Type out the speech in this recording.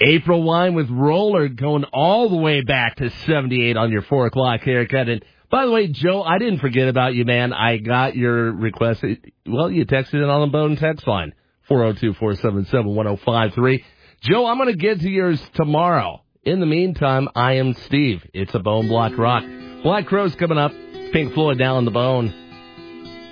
April Wine with Roller going all the way back to 78 on your 4 o'clock haircut. And by the way, Joe, I didn't forget about you, man. I got your request. Well, you texted it on the Bone text line, 402-477-1053. Joe, I'm going to get to yours tomorrow. In the meantime, I am Steve. It's a Bone Block Rock. Black Crowes coming up. Pink Floyd down on the Bone.